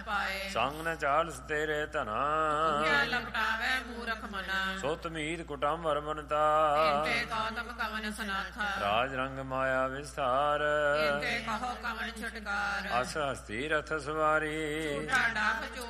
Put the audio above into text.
ਪਾਏ। ਸੰਗ ਨ ਚਾਲਸ ਤੇਰੇ ਧਨਾ ਲਪਟਾਵੇ ਮੂਰਖ ਮਨਾ। ਸੁਤ ਮੀਤ ਕੁਟੰਬ ਹਰਮਨਤਾ ਇੰਤੇ ਗੌਤਮ ਕਵਨ ਸਨਾਥਾ। ਰਾਜ ਰੰਗ ਮਾਇਆ ਵਿਸਥਾਰ ਇੰਤੇ ਕਹੋ ਕਵਨ ਛੁਟਕਾਰ। ਅਸ ਹਸਤੀ ਰਥ ਸਵਾਰੀ ਝੂਠਾ ਡਾਕ